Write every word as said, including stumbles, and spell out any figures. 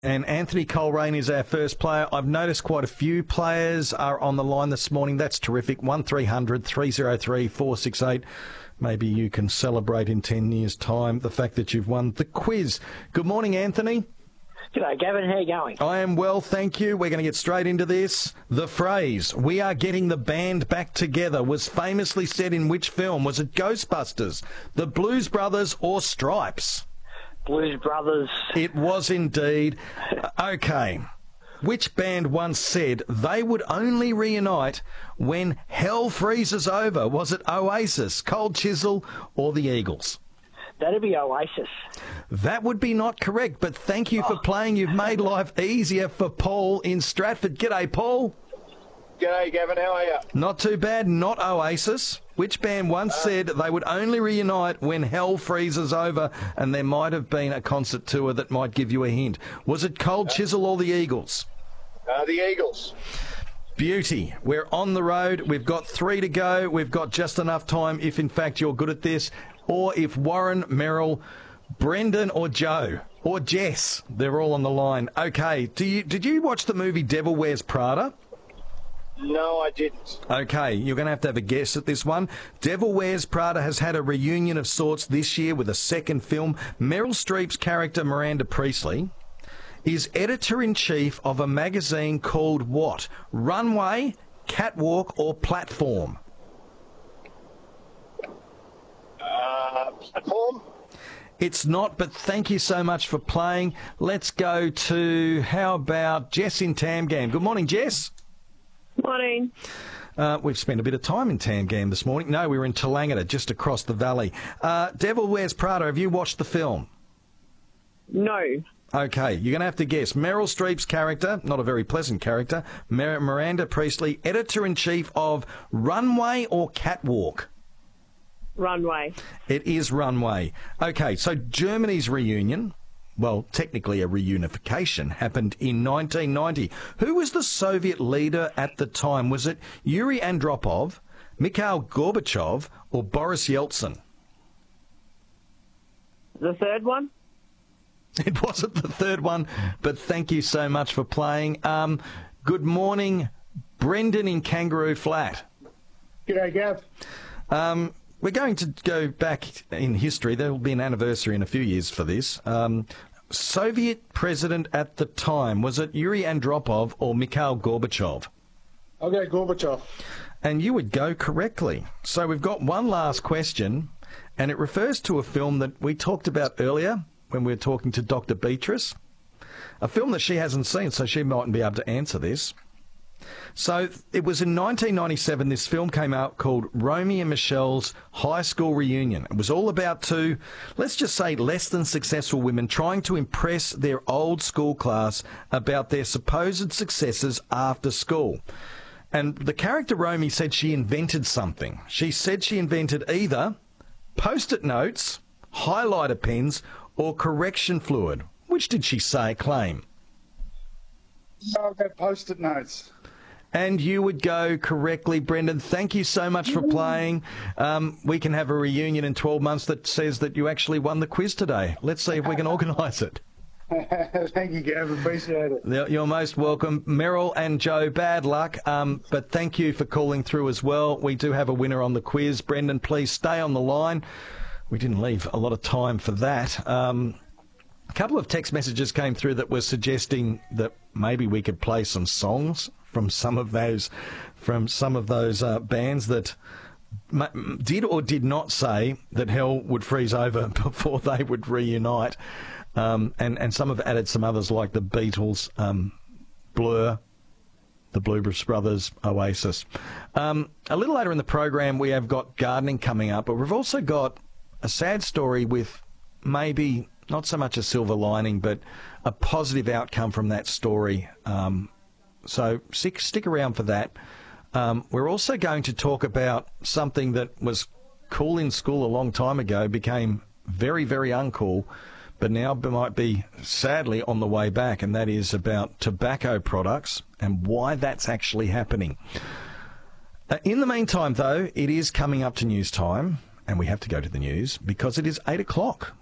And Anthony Coleraine is our first player. I've noticed quite a few players are on the line this morning. That's terrific. one three hundred three oh three four six eight. Maybe you can celebrate in ten years' time the fact that you've won the quiz. Good morning, Anthony. G'day, Gavin. How are you going? I am well, thank you. We're going to get straight into this. The phrase, "we are getting the band back together," was famously said in which film? Was it Ghostbusters, The Blues Brothers, or Stripes? Blues Brothers. It was indeed. Okay. Which band once said they would only reunite when hell freezes over? Was it Oasis, Cold Chisel, or the Eagles? That'd be Oasis. That would be not correct, but thank you for playing. You've made life easier for Paul in Stratford. G'day, Paul. G'day, Gavin. How are you? Not too bad. Not Oasis. Which band once uh, said they would only reunite when hell freezes over? And there might have been a concert tour that might give you a hint. Was it Cold uh, Chisel or the Eagles? Uh, the Eagles. Beauty. We're on the road. We've got three to go. We've got just enough time if, in fact, you're good at this. Or if Warren, Merrill, Brendan or Joe or Jess, they're all on the line. Okay. Do you, did you watch the movie Devil Wears Prada? No, I didn't. Okay, you're going to have to have a guess at this one. Devil Wears Prada has had a reunion of sorts this year with a second film. Meryl Streep's character, Miranda Priestley, is editor-in-chief of a magazine called what? Runway, Catwalk, or Platform? Uh, platform? It's not, but thank you so much for playing. Let's go to, how about Jess in Tamgam? Good morning, Jess. Morning. Uh, we've spent a bit of time in Tamgam this morning. No, we were in Tallangata, just across the valley. Uh, Devil Wears Prada, have you watched the film? No. Okay, you're going to have to guess. Meryl Streep's character, not a very pleasant character, Mir- Miranda Priestley, editor-in-chief of Runway or Catwalk? Runway. It is Runway. Okay, so Germany's reunion, well, technically a reunification, happened in nineteen ninety. Who was the Soviet leader at the time? Was it Yuri Andropov, Mikhail Gorbachev, or Boris Yeltsin? The third one? It wasn't the third one, but thank you so much for playing. Um, good morning, Brendan in Kangaroo Flat. G'day, Gav. Um, we're going to go back in history. There will be an anniversary in a few years for this. Um, Soviet president at the time, was it Yuri Andropov or Mikhail Gorbachev? Okay, Gorbachev. And you would go correctly. So we've got one last question, and it refers to a film that we talked about earlier when we were talking to Doctor Beatrice, a film that she hasn't seen, so she mightn't be able to answer this. So it was in nineteen ninety-seven, this film came out called Romy and Michelle's High School Reunion. It was all about two, let's just say, less than successful women trying to impress their old school class about their supposed successes after school. And the character Romy said she invented something. She said she invented either Post-it notes, highlighter pens, or correction fluid. Which did she say, claim? So I've got Post-it notes. And you would go correctly, Brendan. Thank you so much for playing. Um, we can have a reunion in twelve months that says that you actually won the quiz today. Let's see if we can organise it. Thank you, Gav. Appreciate it. You're most welcome. Meryl and Joe, bad luck, um, but thank you for calling through as well. We do have a winner on the quiz. Brendan, please stay on the line. We didn't leave a lot of time for that. Um, a couple of text messages came through that were suggesting that maybe we could play some songs from some of those, from some of those uh, bands that m- did or did not say that hell would freeze over before they would reunite. Um, and, and some have added some others like the Beatles, um, Blur, the Blues Brothers, Oasis. Um, a little later in the program, we have got gardening coming up, but we've also got a sad story with maybe not so much a silver lining, but a positive outcome from that story. Um, so stick, stick around for that. Um, we're also going to talk about something that was cool in school a long time ago, became very, very uncool, but now might be sadly on the way back, and that is about tobacco products and why that's actually happening. Uh, in the meantime, though, it is coming up to news time, and we have to go to the news because it is eight o'clock.